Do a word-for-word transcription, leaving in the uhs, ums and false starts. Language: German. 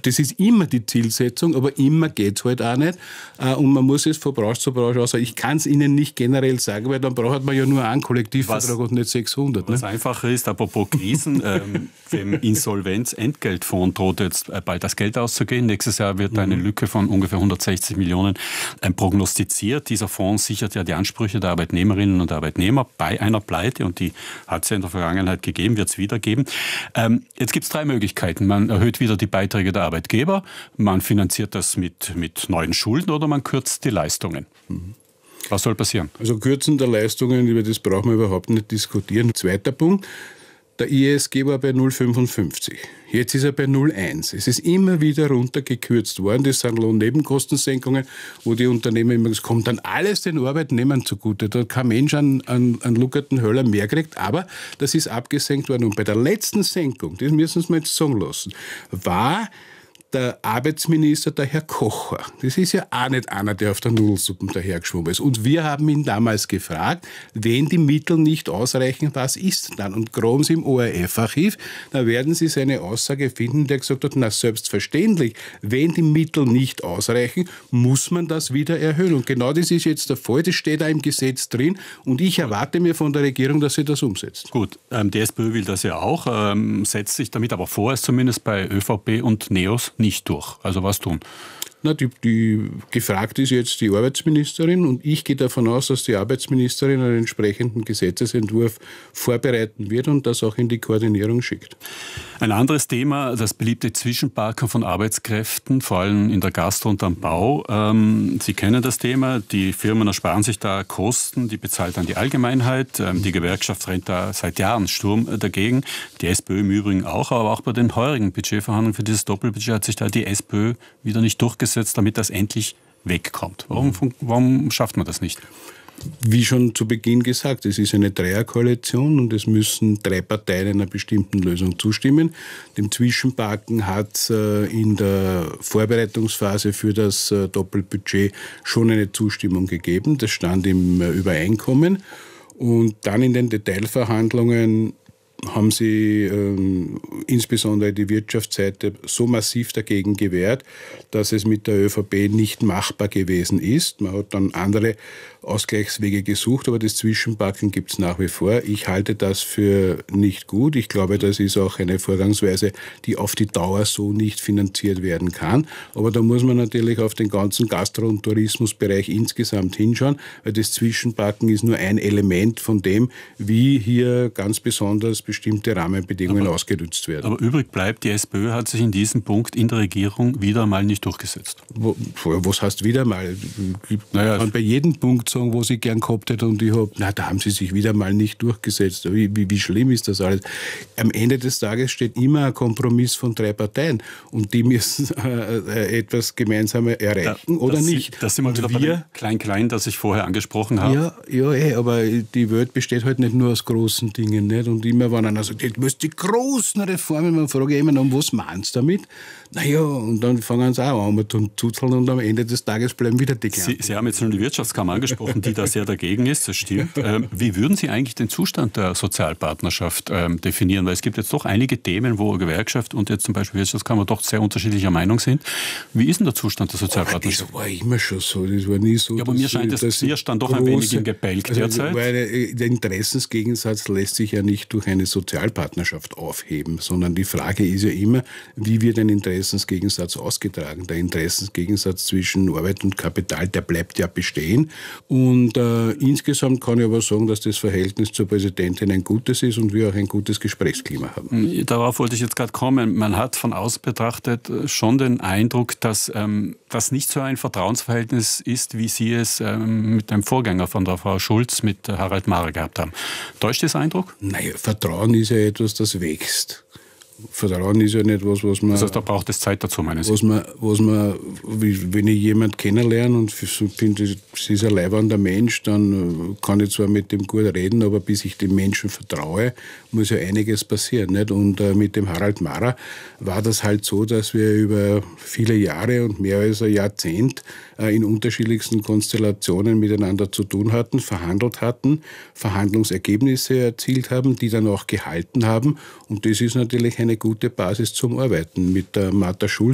Das ist immer die Zielsetzung, aber immer geht es halt auch nicht. Und man muss es von Branche zu Branche aus. Ich kann es Ihnen nicht generell sagen, weil dann braucht man ja nur einen Kollektivvertrag was, und nicht sechshundert. Was ne? einfacher ist, apropos Krisen, ähm, dem Insolvenz-Entgeltfonds droht jetzt bald das Geld auszugehen. Nächstes Jahr wird eine Lücke von ungefähr hundertsechzig Millionen ähm, prognostiziert. Dieser Fonds sichert ja die Ansprüche der Arbeitnehmerinnen und Arbeitnehmer bei einer Pleite und die hat es ja in der Vergangenheit gegeben, wird es wieder geben. Ähm, jetzt gibt es drei Möglichkeiten. Man erhöht wieder die Beiträge der Arbeitgeber, man finanziert das mit, mit neuen Schulden oder man kürzt die Leistungen. Mhm. Was soll passieren? Also Kürzen der Leistungen, über das brauchen wir überhaupt nicht diskutieren. Zweiter Punkt. Der I S G war bei null Komma fünfundfünfzig. Jetzt ist er bei null Komma eins. Es ist immer wieder runtergekürzt worden. Das sind Lohnnebenkostensenkungen, wo die Unternehmen immer, es kommt dann alles den Arbeitnehmern zugute. Da hat kein Mensch einen, einen, einen luckerten Höller mehr kriegt, aber das ist abgesenkt worden. Und bei der letzten Senkung, das müssen Sie mir jetzt sagen lassen, war der Arbeitsminister, der Herr Kocher. Das ist ja auch nicht einer, der auf der Nudelsuppe dahergeschwommen ist. Und wir haben ihn damals gefragt, wenn die Mittel nicht ausreichen, was ist dann? Und graben Sie im O R F-Archiv, da werden Sie seine Aussage finden, der gesagt hat, na selbstverständlich, wenn die Mittel nicht ausreichen, muss man das wieder erhöhen. Und genau das ist jetzt der Fall, das steht da im Gesetz drin und ich erwarte mir von der Regierung, dass sie das umsetzt. Gut, ähm, die SPÖ will das ja auch, ähm, setzt sich damit aber vorerst zumindest bei ÖVP und NEOS nicht durch. Also was tun? Na, die, die, gefragt ist jetzt die Arbeitsministerin und ich gehe davon aus, dass die Arbeitsministerin einen entsprechenden Gesetzesentwurf vorbereiten wird und das auch in die Koordinierung schickt. Ein anderes Thema, das beliebte Zwischenparken von Arbeitskräften, vor allem in der Gastro und am Bau. Ähm, Sie kennen das Thema, die Firmen ersparen sich da Kosten, die bezahlt dann die Allgemeinheit. Ähm, die Gewerkschaft rennt da seit Jahren Sturm dagegen, die SPÖ im Übrigen auch, aber auch bei den heurigen Budgetverhandlungen für dieses Doppelbudget hat sich da die SPÖ wieder nicht durchgesetzt, damit das endlich wegkommt. Warum, warum schafft man das nicht? Wie schon zu Beginn gesagt, es ist eine Dreierkoalition und es müssen drei Parteien einer bestimmten Lösung zustimmen. Dem Zwischenparken hat es in der Vorbereitungsphase für das Doppelbudget schon eine Zustimmung gegeben. Das stand im Übereinkommen. Und dann in den Detailverhandlungen haben sie ähm, insbesondere die Wirtschaftsseite so massiv dagegen gewehrt, dass es mit der ÖVP nicht machbar gewesen ist. Man hat dann andere Ausgleichswege gesucht, aber das Zwischenparken gibt es nach wie vor. Ich halte das für nicht gut. Ich glaube, das ist auch eine Vorgangsweise, die auf die Dauer so nicht finanziert werden kann. Aber da muss man natürlich auf den ganzen Gastro- und Tourismusbereich insgesamt hinschauen, weil das Zwischenparken ist nur ein Element von dem, wie hier ganz besonders bestimmte Rahmenbedingungen aber, ausgenutzt werden. Aber übrig bleibt, die SPÖ hat sich in diesem Punkt in der Regierung wieder mal nicht durchgesetzt. Wo, was heißt wieder mal? Ich naja, kann bei jedem Punkt sagen, wo sie gern gehabt hätte und ich habe, na, da haben sie sich wieder mal nicht durchgesetzt. Wie, wie, wie schlimm ist das alles? Am Ende des Tages steht immer ein Kompromiss von drei Parteien und die müssen äh, etwas gemeinsam erreichen da, oder das nicht. Sie, das sind wir wieder bei dem Klein-Klein, das ich vorher angesprochen habe. Ja, ja ey, aber die Welt besteht halt nicht nur aus großen Dingen. Nicht? Und immer, wenn einer sagt, jetzt müsst die großen Reformen, man frage ich immer, um was meinst du damit? Naja, und dann fangen sie auch an mit zuzeln und am Ende des Tages bleiben wieder die Kleinen. Sie, Sie haben jetzt schon die Wirtschaftskammer angesprochen, die da sehr dagegen ist, das stimmt. Ähm, wie würden Sie eigentlich den Zustand der Sozialpartnerschaft ähm, definieren? Weil es gibt jetzt doch einige Themen, wo Gewerkschaft und jetzt zum Beispiel Wirtschaftskammer doch sehr unterschiedlicher Meinung sind. Wie ist denn der Zustand der Sozialpartnerschaft? Oh, das war immer schon so, das war nie so. Ja, aber mir scheint es, dass wir stand doch große, ein wenig im Gebälk also, derzeit. Weil der Interessensgegensatz lässt sich ja nicht durch eine Sozialpartnerschaft aufheben, sondern die Frage ist ja immer, wie wird ein Interessensgegensatz ausgetragen? Der Interessensgegensatz zwischen Arbeit und Kapital, der bleibt ja bestehen. Und äh, insgesamt kann ich aber sagen, dass das Verhältnis zur Präsidentin ein gutes ist und wir auch ein gutes Gesprächsklima haben. Darauf wollte ich jetzt gerade kommen. Man hat von außen betrachtet schon den Eindruck, dass ähm, das nicht so ein Vertrauensverhältnis ist, wie Sie es ähm, mit dem Vorgänger von der Frau Schulz, mit Harald Mahrer gehabt haben. Täuscht das Eindruck? Naja, Vertrauen ist ja etwas, das wächst. Vertrauen ist ja nicht was, was man... Das heißt, da braucht es Zeit dazu, meine Sie? Was man, was man, wenn ich jemanden kennenlerne und finde, es ist ein leibender Mensch, dann kann ich zwar mit dem gut reden, aber bis ich dem Menschen vertraue, muss ja einiges passieren. Nicht? Und äh, mit dem Harald Mahrer war das halt so, dass wir über viele Jahre und mehr als ein Jahrzehnt äh, in unterschiedlichsten Konstellationen miteinander zu tun hatten, verhandelt hatten, Verhandlungsergebnisse erzielt haben, die dann auch gehalten haben. Und das ist natürlich eine gute Basis zum Arbeiten. Mit der Martha Schulz